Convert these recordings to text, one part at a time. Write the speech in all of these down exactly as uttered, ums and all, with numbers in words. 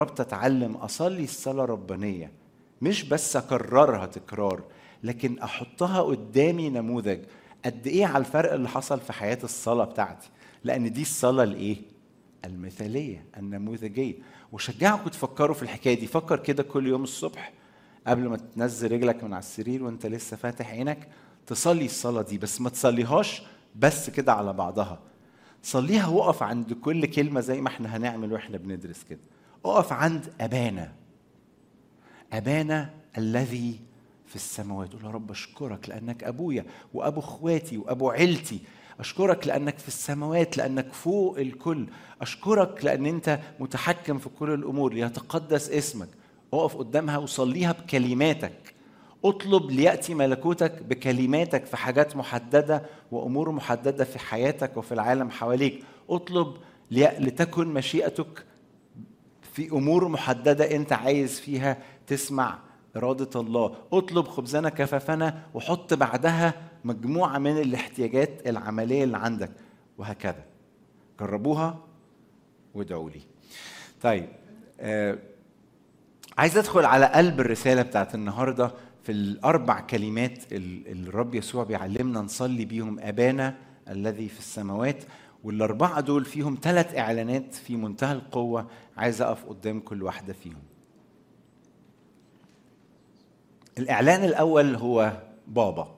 اتعلم اصلي الصلاه الربانيه، مش بس اكررها تكرار، لكن احطها قدامي نموذج. قد ايه على الفرق اللي حصل في حياه الصلاه بتاعتي، لان دي الصلاه الايه؟ المثاليه النموذجيه. وشجعكم تفكروا في الحكايه دي. فكر كده كل يوم الصبح قبل ما تنزل رجلك من على السرير وانت لسه فاتح عينك، تصلي الصلاه دي. بس ما تصليهاش بس كده على بعضها، صليها وقف عند كل كلمه زي ما احنا هنعمل واحنا بندرس كده. اقف عند ابانا، ابانا الذي في السماوات. قول يا رب اشكرك لانك ابويا وابو اخواتي وابو عيلتي. اشكرك لانك في السماوات، لانك فوق الكل. اشكرك لان انت متحكم في كل الامور. ليتقدس اسمك. اقف قدامها وصليها بكلماتك. اطلب ليأتي ملكوتك بكلماتك في حاجات محددة وامور محددة في حياتك وفي العالم حواليك. اطلب لتكن مشيئتك في امور محدده انت عايز فيها تسمع اراده الله. اطلب خبزنا كفافنا، وحط بعدها مجموعه من الاحتياجات العمليه اللي عندك، وهكذا. جربوها وادعوا لي. طيب، آه عايز ادخل على قلب الرساله بتاعت النهارده في الاربع كلمات اللي الرب يسوع بيعلمنا نصلي بيهم: ابانا الذي في السماوات. والاربعه دول فيهم ثلاث اعلانات في منتهى القوه، عايز اقف قدام كل واحده فيهم. الاعلان الاول هو بابا.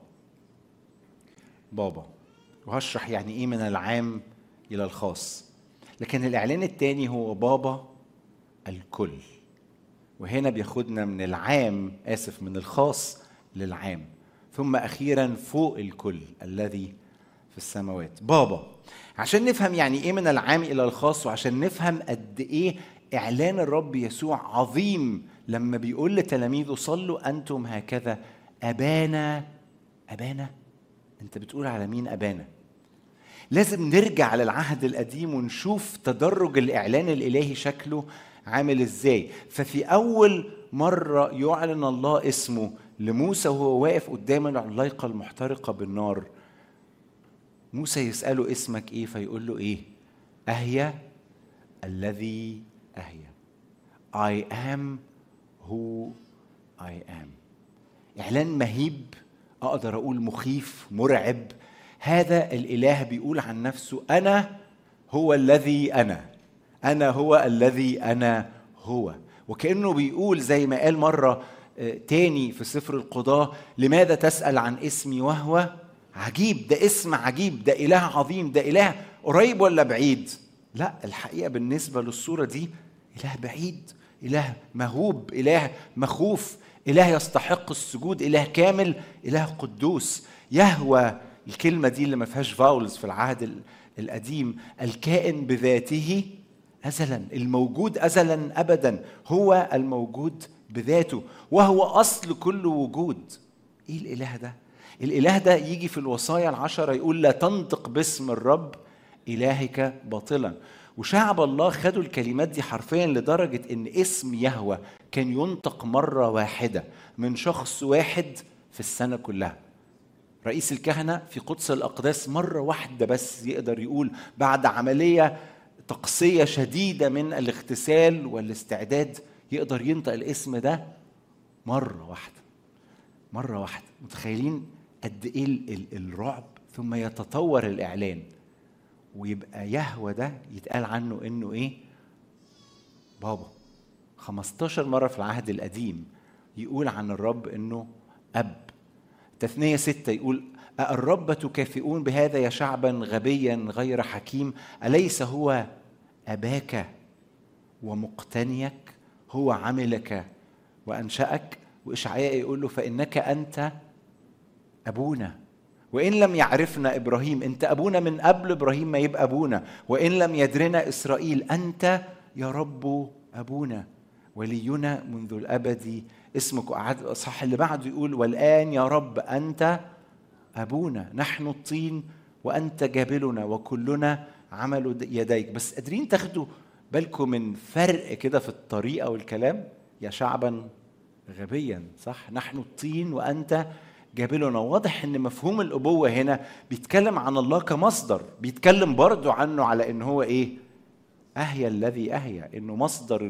بابا، وهشرح يعني ايه من العام الى الخاص. لكن الاعلان الثاني هو بابا الكل، وهنا بياخدنا من العام آسف من الخاص للعام. ثم أخيرا فوق الكل الذي في السماوات. بابا، عشان نفهم يعني إيه من العام إلى الخاص، وعشان نفهم قد إيه إعلان الرب يسوع عظيم لما بيقول لتلاميذه صلوا أنتم هكذا: أبانا. أبانا؟ أنت بتقول على مين أبانا؟ لازم نرجع للعهد القديم ونشوف تدرج الإعلان الإلهي شكله عامل إزاي. ففي أول مرة يعلن الله اسمه لموسى وهو واقف قدام العلايقة المحترقة بالنار، موسى يسأله اسمك إيه؟ فيقول له إيه؟ أهيا الذي أهيا. I am who I am. إعلان مهيب، أقدر أقول مخيف مرعب. هذا الإله بيقول عن نفسه أنا هو الذي أنا، أنا هو الذي أنا هو. وكأنه بيقول زي ما قال مرة تاني في سفر القضاء: لماذا تسأل عن اسمي وهو عجيب؟ ده اسم عجيب، ده إله عظيم، ده إله قريب ولا بعيد؟ لا، الحقيقة بالنسبة للصورة دي إله بعيد، إله مهوب، إله مخوف، إله يستحق السجود، إله كامل، إله قدوس. يهوى، الكلمة دي اللي ما فيهاش فاولز في العهد القديم، الكائن بذاته أزلا، الموجود أزلا أبدا، هو الموجود بذاته، وهو أصل كل وجود. إيه الإله ده؟ الإله ده يجي في الوصايا العشرة يقول: لا تنطق باسم الرب إلهك باطلا. وشعب الله خدوا الكلمات دي حرفيا لدرجة إن اسم يهوه كان ينطق مرة واحدة من شخص واحد في السنة كلها. رئيس الكهنة في قدس الأقداس مرة واحدة بس يقدر يقول بعد عملية تقصية شديدة من الاغتسال والاستعداد، يقدر ينطق الاسم ده مرة واحدة. مرة واحدة. متخيلين قد إيه الرعب؟ ثم يتطور الإعلان ويبقى يهوه ده يتقال عنه إنه إيه؟ بابا. خمستاشر مرة في العهد القديم يقول عن الرب إنه أب. تثنية ستة يقول: الرب تكافئون بهذا يا شعبا غبيا غير حكيم، أليس هو أباك ومقتنيك؟ هو عملك وأنشأك. وإشعياء يقول له: فإنك أنت أبونا وإن لم يعرفنا إبراهيم. أنت أبونا من قبل إبراهيم ما يبقى أبونا. وإن لم يدرنا إسرائيل، أنت يا رب أبونا ولينا منذ الأبد اسمك. وقعد صح اللي بعده يقول: والآن يا رب أنت أبونا، نحن الطين وأنت جابلنا وكلنا عمل يديك. بس قادرين تاخدوا بالكم من فرق كده في الطريقة والكلام؟ يا شعبا غبيا، صح؟ نحن الطين وأنت جابلنا. واضح ان مفهوم الأبوة هنا بيتكلم عن الله كمصدر، بيتكلم برضو عنه على انه هو ايه؟ أهيا الذي أهيا، انه مصدر